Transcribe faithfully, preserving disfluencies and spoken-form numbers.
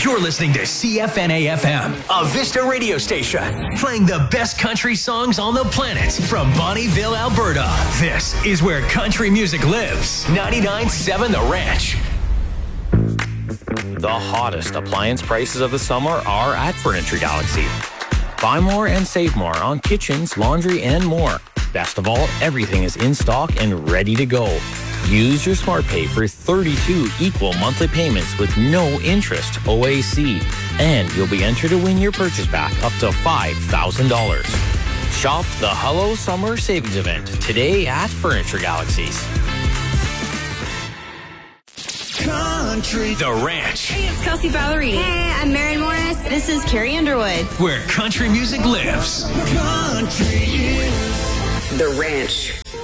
You're listening to C F N A F M, a Vista radio station, playing the best country songs on the planet from Bonnyville, Alberta. This is where country music lives. ninety-nine point seven The Ranch. The hottest appliance prices of the summer are at Furniture Galaxy. Buy more and save more on kitchens, laundry, and more. Best of all, everything is in stock and ready to go. Use your SmartPay for thirty-two equal monthly payments with no interest, O A C, and you'll be entered to win your purchase back up to five thousand dollars. Shop the Hello Summer Savings Event today at Furniture Galaxies. Country The Ranch. Hey, it's Kelsey Ballerini. Hey, I'm Maren Morris. This is Carrie Underwood. Where country music lives. Country is The Ranch.